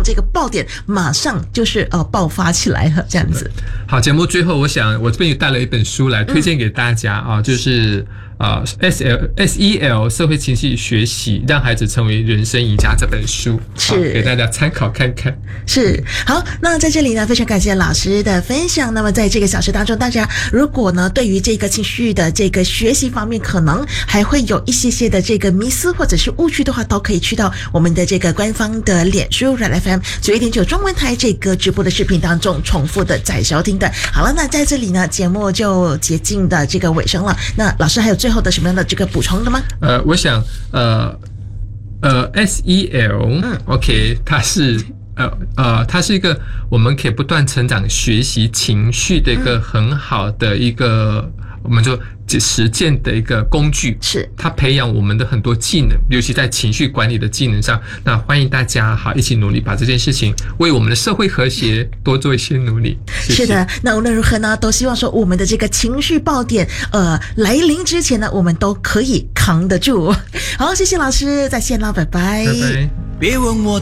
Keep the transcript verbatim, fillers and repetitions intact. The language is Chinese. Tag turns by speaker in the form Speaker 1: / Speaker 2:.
Speaker 1: 这个爆点马上就是呃爆发起来了，这样子。
Speaker 2: 好，节目最后，我想我这边也带了一本书来推荐给大家啊，就是呃 S L S E L 社会情绪学习，让孩子成为人生赢家这本书，是给大家参考看看。
Speaker 1: 是好，那在这里呢，非常感谢老师的分享。那么在这个小时当中，大家如果呢对于这个情绪的这个学习方面，可能还会有一些些的这个迷思或者是误区的话，都可以去到我们的这个官方的脸书 R A D F M 九一点九中文台这个直播的视频当中重复的再收听的。好了，那在这里呢，节目就接近的这个尾声了。那老师还有最后的什么样的这个补充的吗？
Speaker 2: 呃，我想呃呃 S E L， 嗯 ，OK， 它是。呃呃，它是一个我们可以不断成长、学习情绪的一个很好的一个，嗯、我们说实践的一个工具。
Speaker 1: 是它
Speaker 2: 培养我们的很多技能，尤其在情绪管理的技能上。那欢迎大家好一起努力，把这件事情为我们的社会和谐多做一些努力。谢谢。
Speaker 1: 是的，那无论如何呢，都希望说我们的这个情绪爆点呃来临之前呢，我们都可以扛得住。好，谢谢老师，再见啦，拜拜。
Speaker 2: 拜拜。
Speaker 3: 别问我